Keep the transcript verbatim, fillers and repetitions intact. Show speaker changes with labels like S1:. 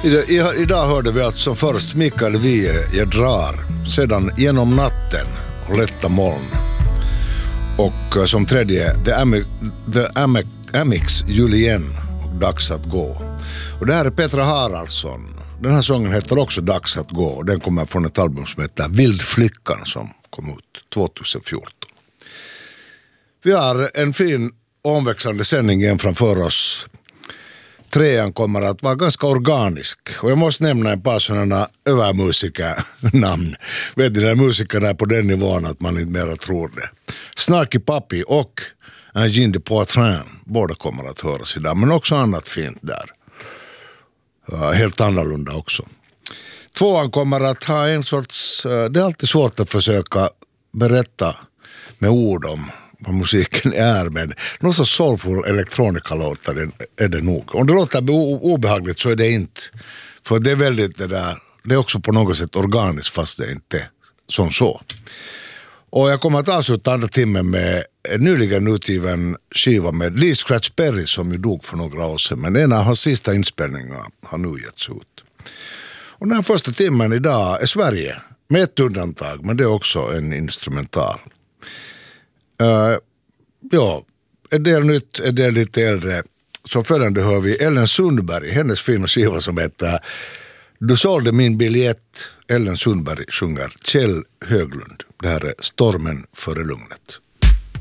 S1: Idag, idag hörde vi alltså först Mikael Wiehe, Jag drar, sedan Genom natten och Lätta moln. Och som tredje The, Ami, The Ami, Amix Julien och Dags att gå. Och det här är Petra Haraldsson. Den här sången heter också Dags att gå och den kommer från ett album som heter Vildflickan som kom ut tjugohundrafjorton. Vi har en fin omväxlande sändning igen framför oss. Trean kommer att vara ganska organisk och jag måste nämna en par sådana övermusiker-namn. Vet ni, när musikerna är på den nivån att man inte mera tror det. Snarky Papi och Angine de Poitrain, båda kommer att höras idag, men också annat fint där. Uh, helt annorlunda också. Tvåan kommer att ha en sorts, uh, det är alltid svårt att försöka berätta med ord om vad musiken är, men någon så soulful elektronika-låtar är det nog. Om det låter obehagligt så är det inte. För det är väldigt det där, det är också på något sätt organiskt fast det är inte som så. Och jag kommer att avsluta andra timmen med en nyligen utgiven skiva med Lee Scratch Perry som ju dog för några år sedan. Men en av hans sista inspelningar har nu getts ut. Och den här första timmen idag är Sverige, med ett undantag, men det är också en instrumental. Uh, ja, en del nytt, en del lite äldre. Så följande hör vi Ellen Sundberg, hennes fina skiva som heter Du sålde min biljett. Ellen Sundberg sjunger Kjell Höglund. Det här är Stormen före lugnet.